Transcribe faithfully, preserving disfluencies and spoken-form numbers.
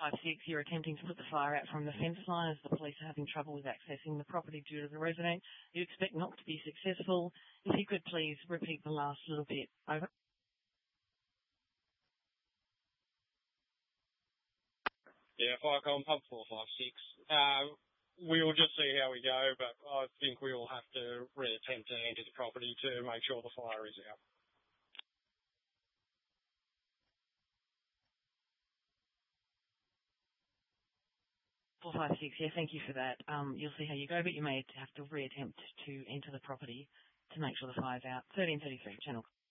five six, you're attempting to put the fire out from the fence line as the police are having trouble with accessing the property due to the resident. You expect not to be successful. If you could please repeat the last little bit. Over. Yeah, Firecom, pub four five six. Uh, we'll just see how we go, but I think we will have to reattempt to enter the property to make sure the fire is out. four five six, yeah, thank you for that. Um, you'll see how you go, but you may have to reattempt to enter the property to make sure the fire's out. thirteen thirty-three, channel.